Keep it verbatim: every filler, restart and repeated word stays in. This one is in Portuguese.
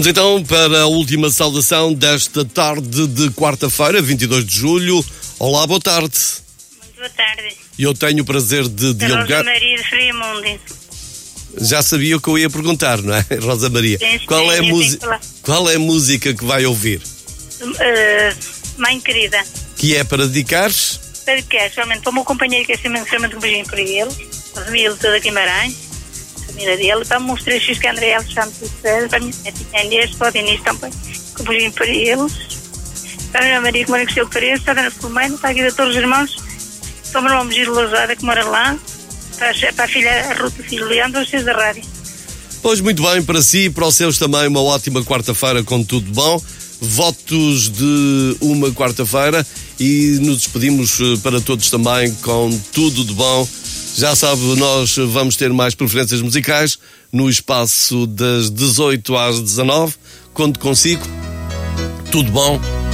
Então, para a última saudação desta tarde de quarta-feira, vinte e dois de julho. Olá, boa tarde. Muito boa tarde. Eu tenho o prazer de dialogar. Rosa Maria de Friamundo. Já sabia o que eu ia perguntar, não é, Rosa Maria? Sim, Qual, sim, é a eu música? tenho que Qual é a música que vai ouvir? Uh, mãe querida. Que é para dedicares? Para que é? Somente para o meu companheiro, que é extremamente um beijinho para ele, a família toda de Guimarães, a família dele, para os três filhos que é André Alexandre Terceiro, para a minha netinha Inês, para o Dinis também, com um beijinho para eles, para a minha Maria que mora em Castelo Paredes, para a Dona Filomena, para a Guida de todos os irmãos, para o meu irmão Giro Lousada, que mora lá, para a, para a filha a Ruta, filho Leandro, os seus da rádio. Pois, muito bem, para si e para os seus também uma ótima quarta-feira com tudo bom. Votos de uma quarta-feira e nos despedimos para todos também com tudo de bom. Já sabe, nós vamos ter mais preferências musicais no espaço das dezoito às dezanove. Conto consigo. Tudo bom.